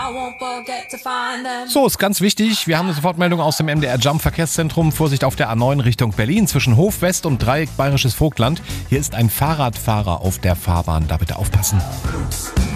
So, ist ganz wichtig. Wir haben eine Sofortmeldung aus dem MDR Jump Verkehrszentrum. Vorsicht auf der A9 Richtung Berlin zwischen Hof West und Dreieck Bayerisches Vogtland. Hier ist ein Fahrradfahrer auf der Fahrbahn. Da bitte aufpassen.